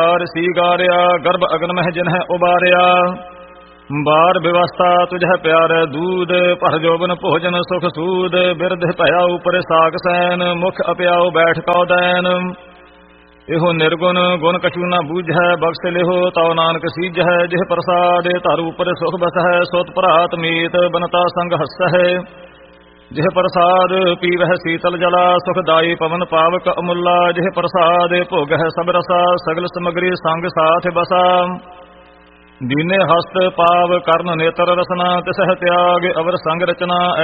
सी गारिया गर्भ अगन मह जिन्ह उबारिया बार व्यवस्था तुझ प्यार दूध पर जोबन भोजन सुख सूद बिरध भया ऊपर साग सैन मुख अप्याओ बैठ कौ दैन एहो निर्गुण गुण कछु न बूझै बख्श लिहो तव नानक सीज है जिह प्रसाद धर ऊपर सुख बस है सोत प्रात मीत बनता संग हस है जिह प्रसाद पीवह शीतल जला सुखदाई पवन पावक अमुल्ला जिह प्रसाद भोग है सब रसा सगल समग्री संग साथ बसा दीने हस्त पाव कर्ण नेत्र रसना तिसह त्याग अवर संग रचना